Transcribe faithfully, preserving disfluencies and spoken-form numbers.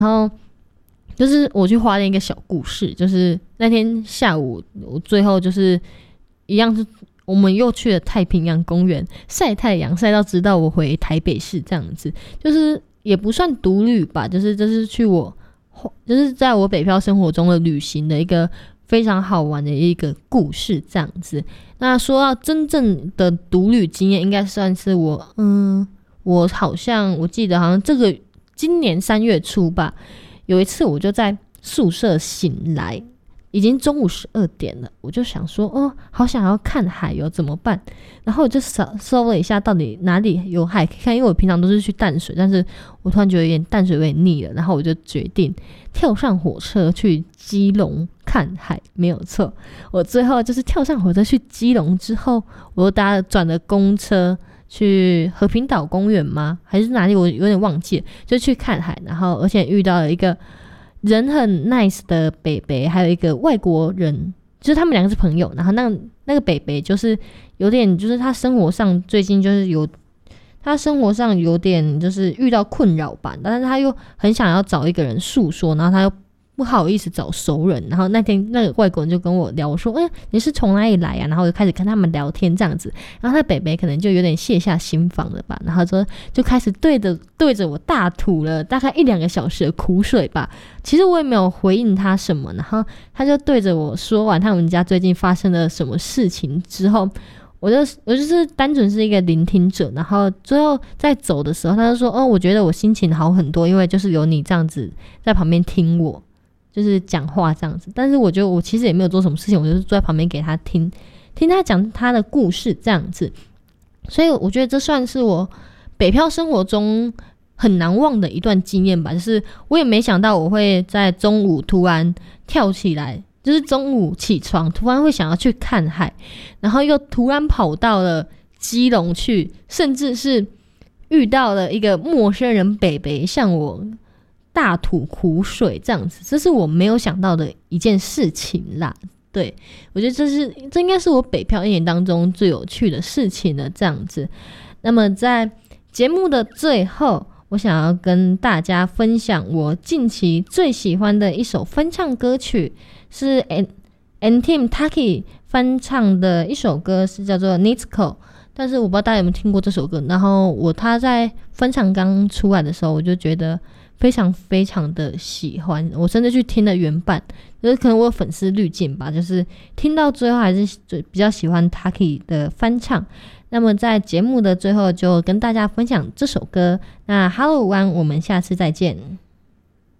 然后就是我去花莲一个小故事，就是那天下午我最后就是一样是我们又去了太平洋公园晒太阳，晒到直到我回台北市这样子，就是也不算独旅吧，就是这是去我就是在我北漂生活中的旅行的一个非常好玩的一个故事这样子。那说到真正的独旅经验，应该算是我嗯，我好像我记得好像这个今年三月初吧，有一次我就在宿舍醒来，已经中午十二点了，我就想说哦，好想要看海哟，怎么办？然后我就搜了一下到底哪里有海可以看，因为我平常都是去淡水，但是我突然觉得有点淡水有点腻了，然后我就决定跳上火车去基隆看海。没有错，我最后就是跳上火车去基隆之后，我又搭了转了公车去和平岛公园吗？还是哪里？我有点忘记了，就去看海，然后而且遇到了一个人很 nice 的北北，还有一个外国人，就是他们两个是朋友。然后那个那个北北就是有点，就是他生活上最近就是有，他生活上有点就是遇到困扰吧，但是他又很想要找一个人诉说，然后他又不好意思找熟人。然后那天那个外国人就跟我聊，我说：“哎、欸，你是从哪里来啊？”然后我就开始跟他们聊天这样子。然后他北北可能就有点卸下心防了吧，然后就就开始对着对着我大吐了大概一两个小时的苦水吧。其实我也没有回应他什么，然后他就对着我说完他们家最近发生了什么事情之后，我就我就是单纯是一个聆听者。然后最后在走的时候，他就说：“哦，我觉得我心情好很多，因为就是有你这样子在旁边听我。”就是讲话这样子。但是我觉得我其实也没有做什么事情，我就是坐在旁边给他听听他讲他的故事这样子。所以我觉得这算是我北漂生活中很难忘的一段经验吧。就是我也没想到我会在中午突然跳起来，就是中午起床突然会想要去看海，然后又突然跑到了基隆去，甚至是遇到了一个陌生人北北向我大吐苦水这样子，这是我没有想到的一件事情啦。对，我觉得这是这应该是我北漂一年当中最有趣的事情了这样子。那么在节目的最后，我想要跟大家分享我近期最喜欢的一首翻唱歌曲，是 N-Team Taki 翻唱的一首歌，是叫做 Nitsuko。但是我不知道大家有没有听过这首歌，然后我他在翻唱刚出来的时候，我就觉得非常非常的喜欢，我甚至去听了原版，就是可能我有粉丝滤镜吧，就是听到最后还是比较喜欢 Taki 的翻唱。那么在节目的最后就跟大家分享这首歌。那 Hello 晚安，我们下次再见。